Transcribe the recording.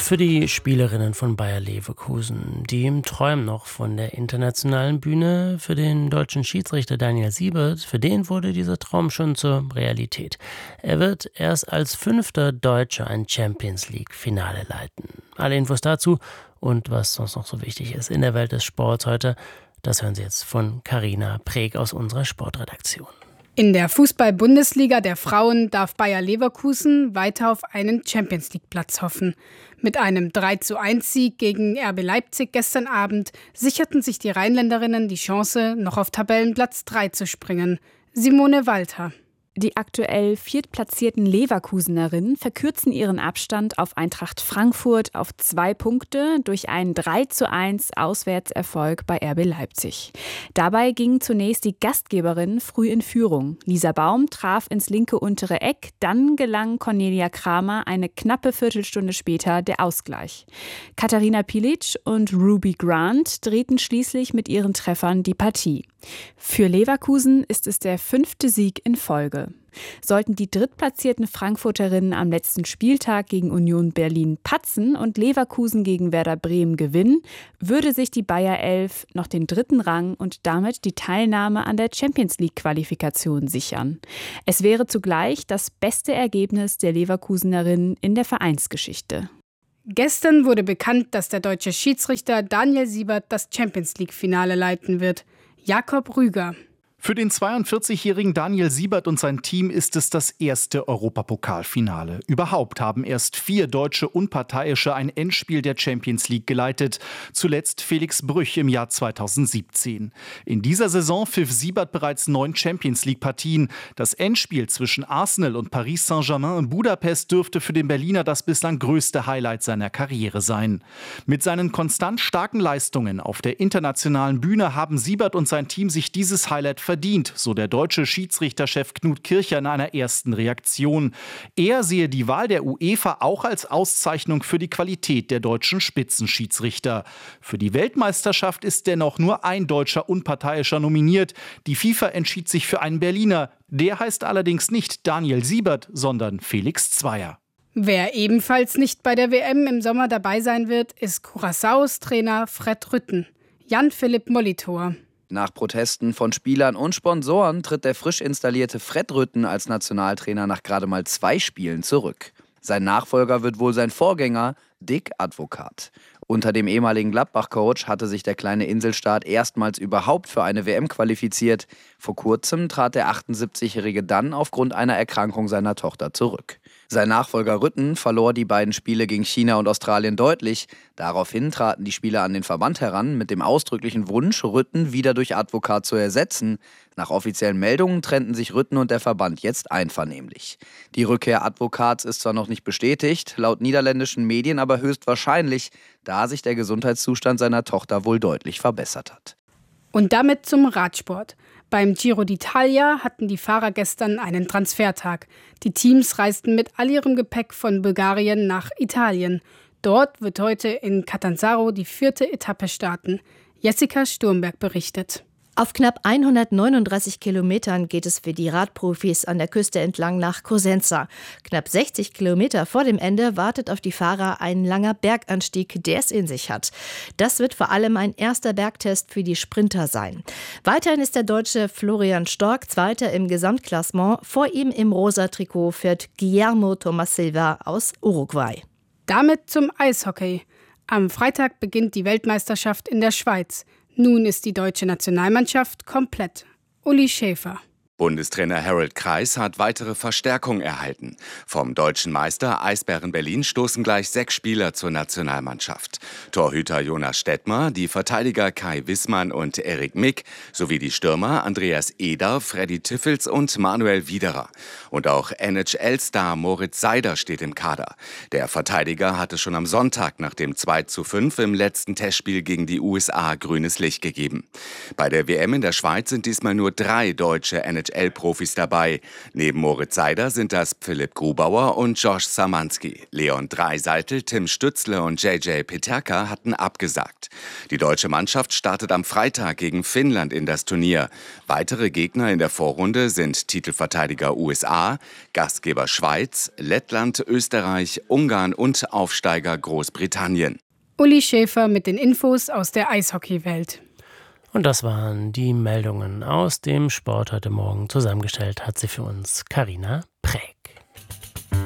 Für die Spielerinnen von Bayer Leverkusen, die träumen noch von der internationalen Bühne, für den deutschen Schiedsrichter Daniel Siebert, für den wurde dieser Traum schon zur Realität. Er wird erst als 5. Deutscher ein Champions-League-Finale leiten. Alle Infos dazu und was sonst noch so wichtig ist in der Welt des Sports heute, das hören Sie jetzt von Carina Preg aus unserer Sportredaktion. In der Fußball-Bundesliga der Frauen darf Bayer Leverkusen weiter auf einen Champions-League-Platz hoffen. Mit einem 3:1-Sieg gegen RB Leipzig gestern Abend sicherten sich die Rheinländerinnen die Chance, noch auf Tabellenplatz 3 zu springen. Simone Walter. Die aktuell viertplatzierten Leverkusenerinnen verkürzen ihren Abstand auf Eintracht Frankfurt auf 2 Punkte durch einen 3:1 Auswärtserfolg bei RB Leipzig. Dabei gingen zunächst die Gastgeberinnen früh in Führung. Lisa Baum traf ins linke untere Eck, dann gelang Cornelia Kramer eine knappe Viertelstunde später der Ausgleich. Katharina Pilic und Ruby Grant drehten schließlich mit ihren Treffern die Partie. Für Leverkusen ist es der 5. Sieg in Folge. Sollten die drittplatzierten Frankfurterinnen am letzten Spieltag gegen Union Berlin patzen und Leverkusen gegen Werder Bremen gewinnen, würde sich die Bayer 11 noch den 3. Rang und damit die Teilnahme an der Champions-League-Qualifikation sichern. Es wäre zugleich das beste Ergebnis der Leverkusenerinnen in der Vereinsgeschichte. Gestern wurde bekannt, dass der deutsche Schiedsrichter Daniel Siebert das Champions-League-Finale leiten wird. Jakob Rüger. Für den 42-jährigen Daniel Siebert und sein Team ist es das erste Europapokalfinale. Überhaupt haben erst 4 deutsche Unparteiische ein Endspiel der Champions League geleitet. Zuletzt Felix Brüch im Jahr 2017. In dieser Saison pfiff Siebert bereits 9 Champions League-Partien. Das Endspiel zwischen Arsenal und Paris Saint-Germain in Budapest dürfte für den Berliner das bislang größte Highlight seiner Karriere sein. Mit seinen konstant starken Leistungen auf der internationalen Bühne haben Siebert und sein Team sich dieses Highlight verdient, so der deutsche Schiedsrichterchef Knut Kircher in einer ersten Reaktion. Er sehe die Wahl der UEFA auch als Auszeichnung für die Qualität der deutschen Spitzenschiedsrichter. Für die Weltmeisterschaft ist dennoch nur ein deutscher Unparteiischer nominiert. Die FIFA entschied sich für einen Berliner. Der heißt allerdings nicht Daniel Siebert, sondern Felix Zweier. Wer ebenfalls nicht bei der WM im Sommer dabei sein wird, ist Curaçaos Trainer Fred Rutten. Jan-Philipp Molitor. Nach Protesten von Spielern und Sponsoren tritt der frisch installierte Fred Rutten als Nationaltrainer nach gerade mal 2 Spielen zurück. Sein Nachfolger wird wohl sein Vorgänger, Dick Advocaat. Unter dem ehemaligen Gladbach-Coach hatte sich der kleine Inselstaat erstmals überhaupt für eine WM qualifiziert. Vor kurzem trat der 78-Jährige dann aufgrund einer Erkrankung seiner Tochter zurück. Sein Nachfolger Rutten verlor die beiden Spiele gegen China und Australien deutlich. Daraufhin traten die Spieler an den Verband heran mit dem ausdrücklichen Wunsch, Rutten wieder durch Advocaat zu ersetzen. Nach offiziellen Meldungen trennten sich Rutten und der Verband jetzt einvernehmlich. Die Rückkehr Advocaats ist zwar noch nicht bestätigt, laut niederländischen Medien aber höchstwahrscheinlich, da sich der Gesundheitszustand seiner Tochter wohl deutlich verbessert hat. Und damit zum Radsport. Beim Giro d'Italia hatten die Fahrer gestern einen Transfertag. Die Teams reisten mit all ihrem Gepäck von Bulgarien nach Italien. Dort wird heute in Catanzaro die 4. Etappe starten. Jessica Sturmberg berichtet. Auf knapp 139 Kilometern geht es für die Radprofis an der Küste entlang nach Cosenza. Knapp 60 Kilometer vor dem Ende wartet auf die Fahrer ein langer Berganstieg, der es in sich hat. Das wird vor allem ein erster Bergtest für die Sprinter sein. Weiterhin ist der Deutsche Florian Stork Zweiter im Gesamtklassement. Vor ihm im rosa Trikot fährt Guillermo Thomas Silva aus Uruguay. Damit zum Eishockey. Am Freitag beginnt die Weltmeisterschaft in der Schweiz. Nun ist die deutsche Nationalmannschaft komplett. Uli Schäfer. Bundestrainer Harold Kreis hat weitere Verstärkung erhalten. Vom deutschen Meister Eisbären Berlin stoßen gleich 6 Spieler zur Nationalmannschaft. Torhüter Jonas Stettmar, die Verteidiger Kai Wissmann und Erik Mick sowie die Stürmer Andreas Eder, Freddy Tiffels und Manuel Widerer. Und auch NHL-Star Moritz Seider steht im Kader. Der Verteidiger hatte schon am Sonntag nach dem 2:5 im letzten Testspiel gegen die USA grünes Licht gegeben. Bei der WM in der Schweiz sind diesmal nur 3 deutsche NHL NHL-Profis dabei. Neben Moritz Seider sind das Philipp Grubauer und Josh Szymanski. Leon Draisaitl, Tim Stützle und JJ Peterka hatten abgesagt. Die deutsche Mannschaft startet am Freitag gegen Finnland in das Turnier. Weitere Gegner in der Vorrunde sind Titelverteidiger USA, Gastgeber Schweiz, Lettland, Österreich, Ungarn und Aufsteiger Großbritannien. Uli Schäfer mit den Infos aus der Eishockeywelt. Und das waren die Meldungen aus dem Sport heute Morgen. Zusammengestellt hat sie für uns Carina